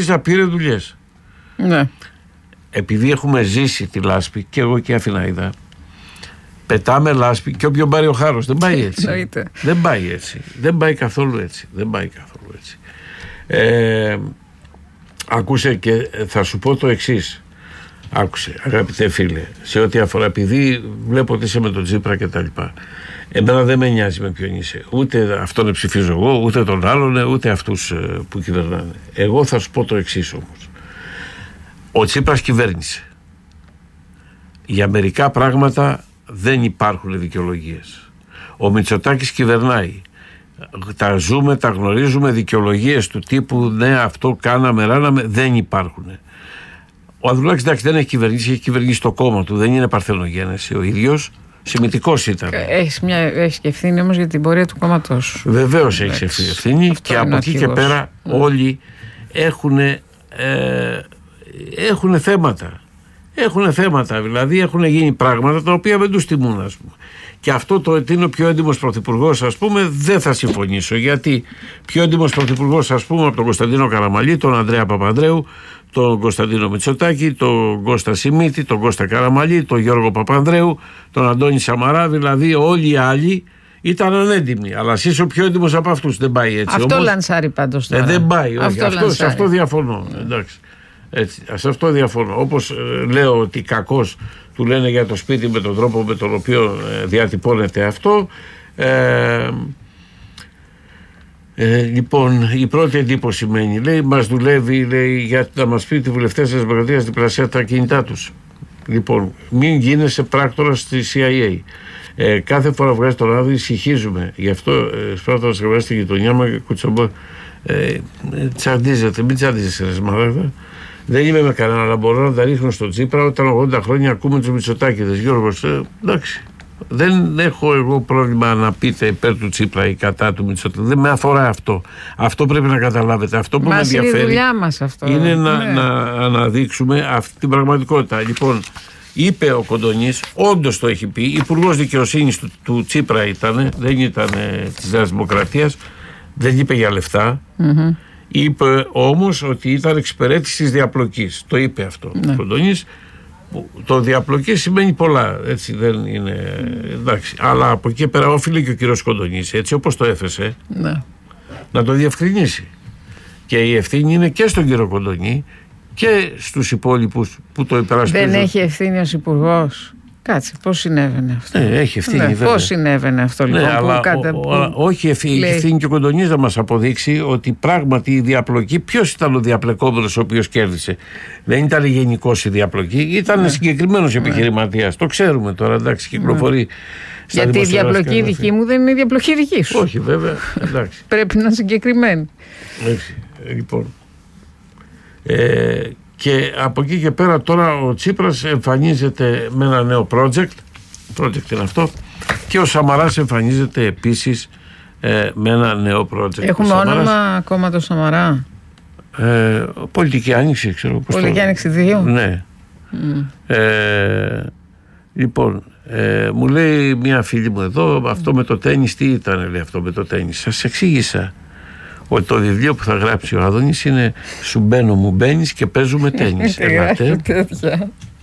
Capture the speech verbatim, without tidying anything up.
ΣΥΡΙΖΑ πήρε δουλειές. Ναι. Επειδή έχουμε ζήσει τη λάσπη, και εγώ και η Αθηναίδα, πετάμε λάσπη και όποιον πάρει ο χάρος. Δεν πάει έτσι. Δεν πάει έτσι. Δεν πάει καθόλου έτσι. Δεν πάει καθόλου έτσι. Ε, άκουσε, και θα σου πω το εξής. Άκουσε, αγαπητέ φίλε, σε ό,τι αφορά, επειδή βλέπω ότι είσαι με τον Τσίπρα και τα λοιπά. Εμένα δεν με νοιάζει με ποιον είσαι. Ούτε αυτόν ψηφίζω εγώ, ούτε τον άλλον, ούτε αυτούς που κυβερνάνε. Εγώ θα σου πω το εξής όμως. Ο Τσίπρας κυβέρνησε. Για μερικά πράγματα δεν υπάρχουν δικαιολογίες. Ο Μητσοτάκης κυβερνάει. Τα ζούμε, τα γνωρίζουμε, δικαιολογίες του τύπου ναι, αυτό κάναμε, ράναμε, δεν υπάρχουν. Ο Ανδρουλάκης, εντάξει, δεν έχει κυβερνήσει, έχει κυβερνήσει το κόμμα του, δεν είναι παρθενογένεση ο ίδιος. Σημητικός ήταν. Έχει μια έχεις και ευθύνη όμως για την πορεία του κόμματός σου. Βεβαίως έχει ευθύνη, και από εκεί και πέρα mm. όλοι έχουν, ε, έχουν θέματα. Έχουν θέματα, δηλαδή έχουν γίνει πράγματα τα οποία δεν τους τιμούν, ας πούμε. Και αυτό το ότι είναι ο πιο έντιμος πρωθυπουργός, ας πούμε, δεν θα συμφωνήσω. Γιατί πιο έντιμος πρωθυπουργός, ας πούμε, από τον Κωνσταντίνο Καραμαλή, τον Ανδρέα Παπανδρέου, τον Κωνσταντίνο Μητσοτάκη, τον Κώστα Σιμίτη, τον Κώστα Καραμαλή, τον Γιώργο Παπανδρέου, τον Αντώνη Σαμαρά, δηλαδή όλοι οι άλλοι ήταν ανέντιμοι. Αλλά εσύ είσαι ο πιο έντιμος από αυτούς. Δεν πάει έτσι. Αυτό όμως, λανσάρει πάντως τώρα. Ε, δεν πάει. Όχι. Αυτό, αυτό, σε αυτό διαφωνώ. Εντάξει. Έτσι, σε αυτό διαφωνώ. Όπως ε, λέω ότι κακός του λένε για το σπίτι με τον τρόπο με τον οποίο ε, διατυπώνεται αυτό. Ε, ε, λοιπόν, η πρώτη εντύπωση μένει. Λέει, μας δουλεύει, λέει, για να μας πει ότι οι βουλευτές της Δημοκρατίας διπλασιάσουν τα κινητά τους. Λοιπόν, μην γίνεσαι πράκτορας της σι άι έι. Ε, κάθε φορά βγάζει τον άδειο, ησυχίζουμε. Γι' αυτό ε, σπράττω να σε βγάζει στη γειτονιά μου, κουτσομπό. Ε, τσαντίζεται, μην τσαντίζεσαι, ρε Σμαράγδα. Δεν είμαι με κανένα, αλλά μπορώ να τα ρίχνω στον Τσίπρα όταν ογδόντα χρόνια ακούμε τους Μητσοτάκηδες. Γιώργος, ε, εντάξει. Δεν έχω εγώ πρόβλημα να πείτε υπέρ του Τσίπρα ή κατά του Μητσοτάκη. Δεν με αφορά αυτό. Αυτό πρέπει να καταλάβετε. Αυτό που μας με ενδιαφέρει είναι η δουλειά μας αυτό. Είναι ναι. να, να αναδείξουμε αυτή την πραγματικότητα. Λοιπόν, είπε ο Κοντονής, όντως το έχει πει, υπουργός δικαιοσύνης του, του Τσίπρα ήταν, δεν ήταν ε, της Νέας Δημοκρατίας, δεν είπε για λεφτά. Mm-hmm. Είπε όμως ότι ήταν εξυπηρέτηση της διαπλοκής. Το είπε αυτό ναι. ο Κοντονής. Το διαπλοκή σημαίνει πολλά, έτσι δεν είναι, εντάξει. Αλλά από εκεί πέρα όφιλε και ο κύριος Κοντονής, έτσι όπως το έθεσε, ναι. να το διευκρινίσει. Και η ευθύνη είναι και στον κύριο Κοντονή και στους υπόλοιπους που το υπερασπίζουν. Δεν έχει ευθύνη ως υπουργός. Κάτσε, πώς συνέβαινε αυτό. Ναι, έχει ευθύνη. Ναι, πώς συνέβαινε αυτό λοιπόν. Ναι, που αλλά κάτα, ο, που ο, όχι ευθύνη, ευθύνη και ο Κοντονής να μας αποδείξει ότι πράγματι η διαπλοκή, ποιος ήταν ο διαπλεκόμενος ο οποίος κέρδισε. Δεν ήταν γενικός η διαπλοκή, ήταν ναι. συγκεκριμένος ναι. επιχειρηματίας. Το ξέρουμε τώρα, εντάξει, κυκλοφορεί. Ναι. Γιατί η διαπλοκή δική μου δεν είναι η διαπλοκή δική σου. Όχι, βέβαια. Εντάξει. Πρέπει να είναι συγκεκριμένη. Έτσι, λοιπόν. Ε, και από εκεί και πέρα τώρα ο Τσίπρας εμφανίζεται με ένα νέο project, project είναι αυτό, και ο Σαμαράς εμφανίζεται επίσης ε, με ένα νέο project. Έχουμε Σαμαράς, όνομα ακόμα το Σαμαρά. Ε, πολιτική Άνοιξη, ξέρω. Πολιτική Άνοιξη δύο. Ναι. Mm. Ε, λοιπόν, ε, μου λέει μια φίλη μου εδώ, αυτό με το τένις, τι ήταν, λέει αυτό με το τένις. Σας εξήγησα ότι το βιβλίο που θα γράψει ο Άδωνης είναι «Σου μπαίνω, μου μπαίνεις και παίζουμε τένις». Ελάτε.